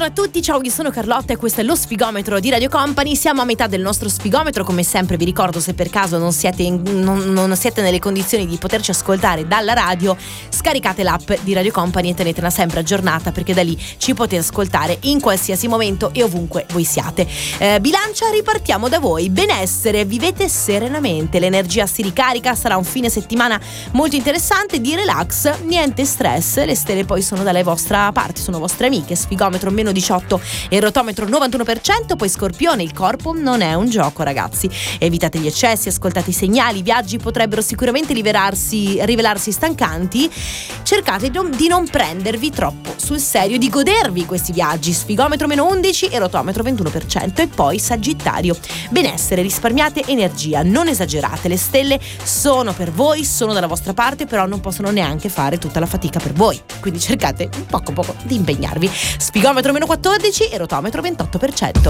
a tutti, ciao, io sono Carlotta e questo è lo sfigometro di Radio Company. Siamo a metà del nostro sfigometro, come sempre vi ricordo, se per caso non siete nelle condizioni di poterci ascoltare dalla radio, scaricate l'app di Radio Company e tenetela sempre aggiornata, perché da lì ci potete ascoltare in qualsiasi momento e ovunque voi siate. Bilancia, ripartiamo da voi. Benessere, vivete serenamente, l'energia si ricarica, sarà un fine settimana molto interessante di relax, niente stress, le stelle poi sono dalle vostra parte, sono vostre amiche. Sfigometro meno 18 e rotometro 91%. Poi Scorpione, il corpo non è un gioco, ragazzi, evitate gli eccessi, ascoltate i segnali, i viaggi potrebbero sicuramente rivelarsi stancanti, cercate di non prendervi troppo sul serio, di godervi questi viaggi. Sfigometro meno 11 e rotometro 21%. E poi Sagittario, benessere, risparmiate energia, non esagerate, le stelle sono per voi, sono dalla vostra parte, però non possono neanche fare tutta la fatica per voi, quindi cercate un poco di impegnarvi. Sfigometro meno 14 e rotometro 28%.